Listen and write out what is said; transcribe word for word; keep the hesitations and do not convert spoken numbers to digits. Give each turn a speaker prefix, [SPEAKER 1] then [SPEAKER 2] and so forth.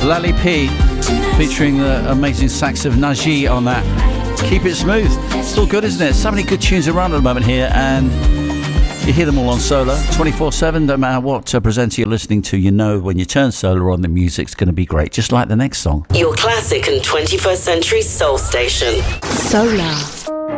[SPEAKER 1] Lally P featuring the amazing sax of Najee on that. Keep it smooth. It's all good, isn't it? So many good tunes around at the moment here, and you hear them all on Solar twenty-four seven. No matter what uh, presenter you're listening to, you know when you turn Solar on, the music's going to be great, just like the next song.
[SPEAKER 2] Your classic and twenty-first century soul station.
[SPEAKER 3] Solar.